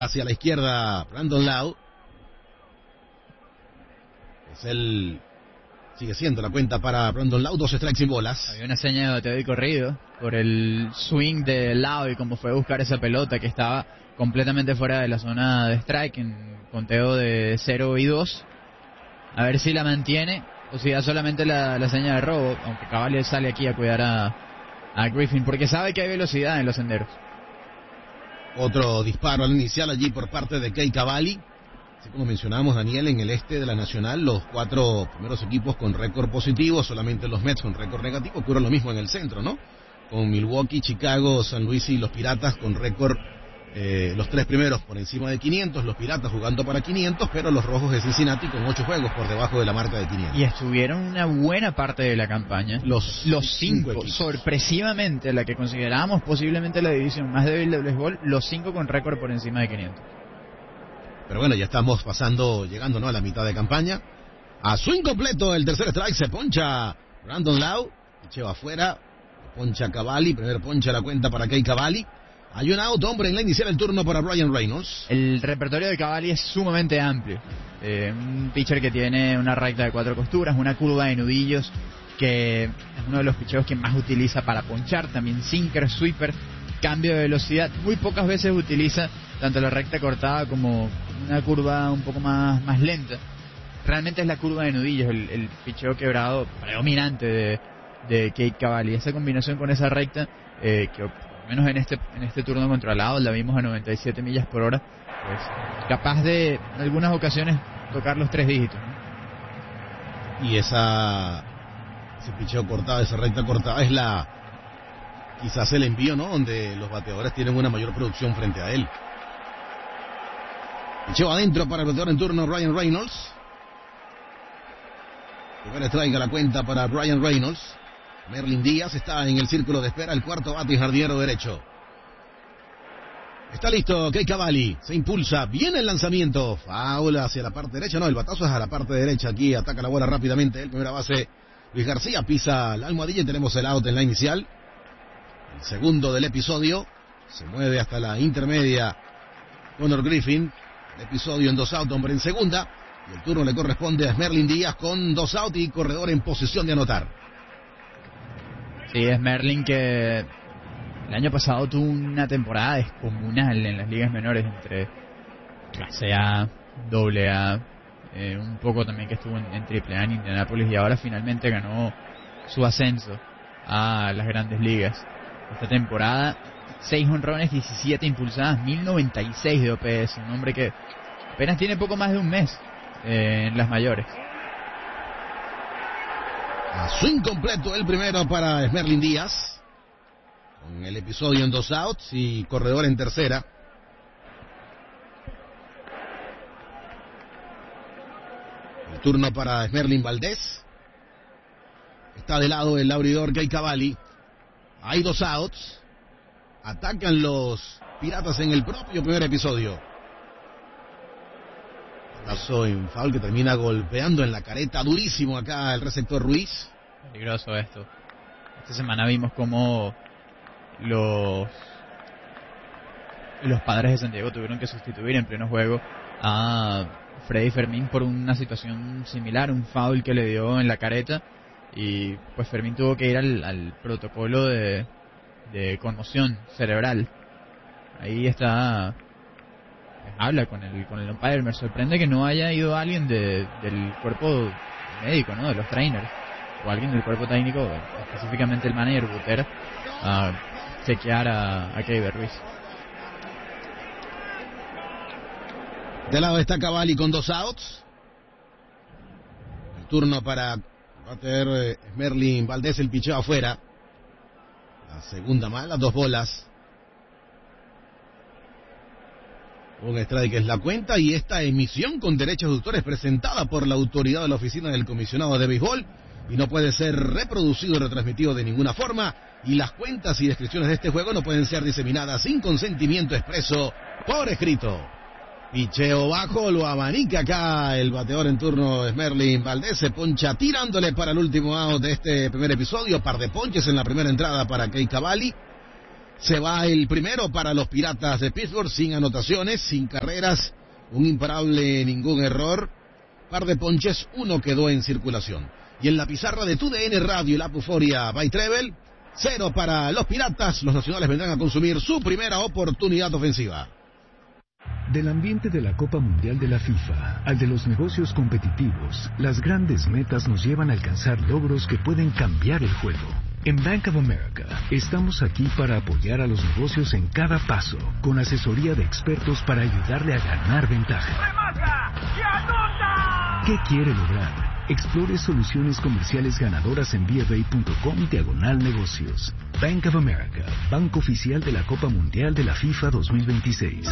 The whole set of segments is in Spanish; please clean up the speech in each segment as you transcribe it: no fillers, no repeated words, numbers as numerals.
Hacia la izquierda, Brandon Lowe. Sigue siendo la cuenta para Brandon Lowe, 2 strikes sin bolas. Había una seña de bateo y corrido por el swing de Lowe y como fue a buscar esa pelota que estaba completamente fuera de la zona de strike en conteo de 0 y 2. A ver si la mantiene o si da solamente la seña de robo, aunque Cavalli sale aquí a cuidar a Griffin porque sabe que hay velocidad en los senderos. Otro disparo al inicial allí por parte de Kei Cavalli. Así como mencionamos, Daniel, en el este de la Nacional, los 4 primeros equipos con récord positivo, solamente los Mets con récord negativo. Ocurre lo mismo en el centro, ¿no? Con Milwaukee, Chicago, San Luis y los Piratas con récord, los 3 primeros por encima de 500, los Piratas jugando para 500, pero los Rojos de Cincinnati con 8 juegos por debajo de la marca de 500. Y estuvieron una buena parte de la campaña. Los 5, sorpresivamente, la que considerábamos posiblemente la división más débil del béisbol, los 5 con récord por encima de 500. Pero bueno, ya estamos llegando, ¿no?, a la mitad de campaña. A swing completo, el tercer strike, se poncha Brandon Lowe, lleva afuera, poncha Cavalli, primer poncha la cuenta para Kei Cavalli. Hay un out, hombre, en la inicial el turno para Brian Reynolds. El repertorio de Cavalli es sumamente amplio. Un pitcher que tiene una recta de 4 costuras, una curva de nudillos, que es uno de los picheos que más utiliza para ponchar, también sinker, sweeper, cambio de velocidad. Muy pocas veces utiliza tanto la recta cortada como una curva un poco más lenta. Realmente es la curva de nudillos el picheo quebrado predominante de Kei Cavalli. Esa combinación con esa recta, que por lo menos en este turno controlado la vimos a 97 millas por hora, pues capaz de en algunas ocasiones tocar los 3 dígitos, ¿no? Y ese picheo cortado, esa recta cortada es quizás el envío, ¿no?, donde los bateadores tienen una mayor producción frente a él. Picheo adentro para el bateador en turno Ryan Reynolds. Primer strike a la cuenta para Brian Reynolds. Merlin Díaz está en el círculo de espera, el cuarto bate y jardinero derecho. Está listo Kei Cavalli, se impulsa, viene el lanzamiento, foul hacia la parte derecha, no, el batazo es a la parte derecha, aquí ataca la bola rápidamente, el primera base Luis García pisa la almohadilla y tenemos el out en la inicial. El segundo del episodio, se mueve hasta la intermedia Connor Griffin, el episodio en 2 out, hombre en segunda, y el turno le corresponde a Merlin Díaz con 2 out y corredor en posición de anotar. Sí, es Merlin que el año pasado tuvo una temporada descomunal en las ligas menores, entre clase A, doble A, un poco también que estuvo en triple A en Indianápolis y ahora finalmente ganó su ascenso a las grandes ligas. Esta temporada, 6 jonrones, 17 impulsadas, 1096 de OPS, un hombre que apenas tiene poco más de un mes en las mayores. A swing completo el primero para Merlin Díaz, con el episodio en 2 outs y corredor en tercera. El turno para Merlin Valdés. Está de lado el abridor Kei Cavalli. Hay 2 outs. Atacan los Piratas en el propio primer episodio. Paso en foul que termina golpeando en la careta durísimo acá el receptor Ruiz. Peligroso esto. Esta semana vimos cómo los Padres de San Diego tuvieron que sustituir en pleno juego a Freddy Fermín por una situación similar, un foul que le dio en la careta, y pues Fermín tuvo que ir al protocolo de conmoción cerebral. Ahí está. Habla con el umpire. Me sorprende que no haya ido alguien del cuerpo médico, ¿no?, de los trainers, o alguien del cuerpo técnico, específicamente el manager Butera, a chequear a Keiber Ruiz. De lado está Cavalli con 2 outs. El turno para bater Merlin Valdés, el picheo afuera. La segunda mala, 2 bolas. Un strike es la cuenta, y esta emisión con derechos de autor es presentada por la autoridad de la Oficina del Comisionado de Béisbol y no puede ser reproducido o retransmitido de ninguna forma, y las cuentas y descripciones de este juego no pueden ser diseminadas sin consentimiento expreso por escrito. Picheo bajo, lo abanica acá el bateador en turno es Merlin Valdés, se poncha tirándole para el último out de este primer episodio, par de ponches en la primera entrada para Kei Cavalli. Se va el primero para los Piratas de Pittsburgh, sin anotaciones, sin carreras, un imparable, ningún error, par de ponches, uno quedó en circulación. Y en la pizarra de TUDN Radio y la Euforia by Treble, 0 para los Piratas. Los nacionales vendrán a consumir su primera oportunidad ofensiva. Del ambiente de la Copa Mundial de la FIFA al de los negocios competitivos, las grandes metas nos llevan a alcanzar logros que pueden cambiar el juego. En Bank of America estamos aquí para apoyar a los negocios en cada paso, con asesoría de expertos para ayudarle a ganar ventaja. ¡Remata! ¡Y anota! ¿Qué quiere lograr? Explore soluciones comerciales ganadoras en BofA.com/negocios. Bank of America, banco oficial de la Copa Mundial de la FIFA 2026.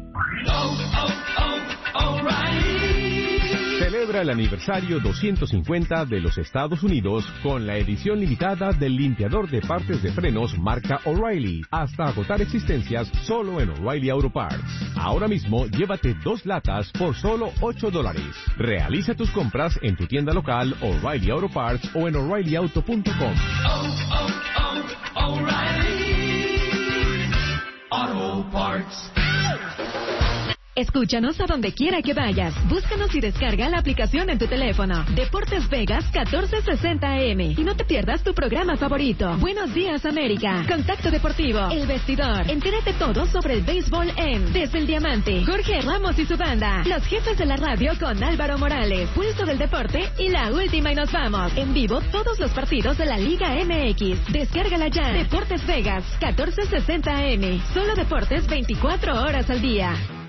Celebra el aniversario 250 de los Estados Unidos con la edición limitada del limpiador de partes de frenos marca O'Reilly, hasta agotar existencias solo en O'Reilly Auto Parts. Ahora mismo llévate 2 latas por solo $8. Realiza tus compras en tu tienda local O'Reilly Auto Parts o en O'ReillyAuto.com. O'Reilly Auto Parts. Escúchanos a donde quiera que vayas. Búscanos y descarga la aplicación en tu teléfono. Deportes Vegas 1460 AM. Y no te pierdas tu programa favorito. Buenos Días América. Contacto Deportivo. El Vestidor. Entérate todo sobre el béisbol en Desde el Diamante. Jorge Ramos y su banda. Los jefes de la radio con Álvaro Morales. Pulso del deporte y la última y nos vamos. En vivo todos los partidos de la Liga MX. Descárgala ya. Deportes Vegas 1460 AM. Solo deportes 24 horas al día.